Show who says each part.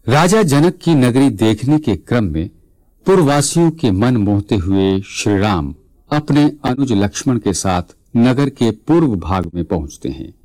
Speaker 1: राजा जनक की नगरी देखने के क्रम में पुरवासियों के मन मोहते हुए श्री राम अपने अनुज लक्ष्मण के साथ नगर के पूर्व भाग में पहुंचते हैं।